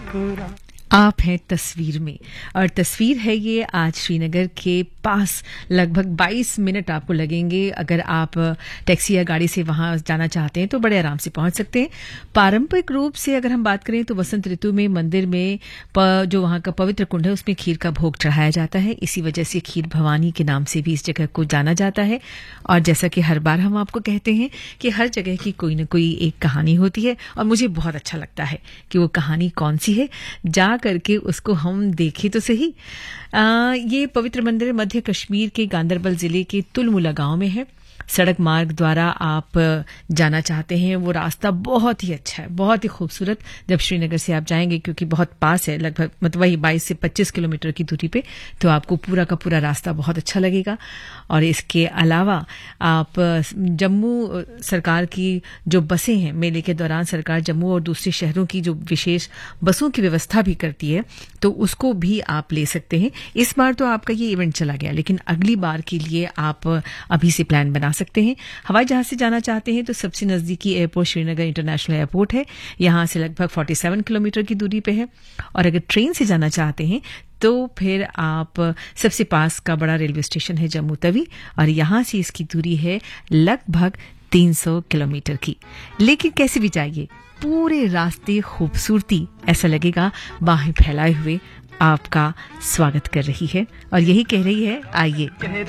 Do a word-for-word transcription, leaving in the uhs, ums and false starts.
मुस्कुरा। आप हैं तस्वीर में, और तस्वीर है ये आज श्रीनगर के पास। लगभग बाईस मिनट आपको लगेंगे अगर आप टैक्सी या गाड़ी से वहां जाना चाहते हैं तो बड़े आराम से पहुंच सकते हैं। पारंपरिक रूप से अगर हम बात करें तो वसंत ऋतु में मंदिर में प, जो वहां का पवित्र कुंड है उसमें खीर का भोग चढ़ाया जाता है। इसी वजह से खीर भवानी के नाम से भी इस जगह को जाना जाता है। और जैसा कि हर बार हम आपको कहते हैं कि हर जगह की कोई न कोई एक कहानी होती है, और मुझे बहुत अच्छा लगता है कि वो कहानी कौन सी है, जा करके उसको हम देखें तो सही। आ, ये पवित्र मंदिर मध्य कश्मीर के गांदरबल जिले के तुलमुला गांव में है। सड़क मार्ग द्वारा आप जाना चाहते हैं, वो रास्ता बहुत ही अच्छा है, बहुत ही खूबसूरत। जब श्रीनगर से आप जाएंगे, क्योंकि बहुत पास है, लगभग मतलब वही बाईस से पच्चीस किलोमीटर की दूरी पे, तो आपको पूरा का पूरा रास्ता बहुत अच्छा लगेगा। और इसके अलावा आप जम्मू सरकार की जो बसें हैं, मेले के दौरान सरकार जम्मू और दूसरे शहरों की जो विशेष बसों की व्यवस्था भी करती है, तो उसको भी आप ले सकते हैं। इस बार तो आपका ये इवेंट चला गया, लेकिन अगली बार के लिए आप अभी से प्लान बना सकते हैं। हवाई जहाज से जाना चाहते हैं तो सबसे नजदीकी एयरपोर्ट श्रीनगर इंटरनेशनल एयरपोर्ट है, यहां से लगभग सैंतालीस किलोमीटर की दूरी पे है। और अगर ट्रेन से जाना चाहते हैं तो फिर आप सबसे पास का बड़ा रेलवे स्टेशन है जम्मू तवी, और यहां से इसकी दूरी है लगभग तीन सौ किलोमीटर की। लेकिन कैसे भी जाइए, पूरे रास्ते खूबसूरती, ऐसा लगेगा बाहें फैलाए हुए आपका स्वागत कर रही है, और यही कह रही है, आइए।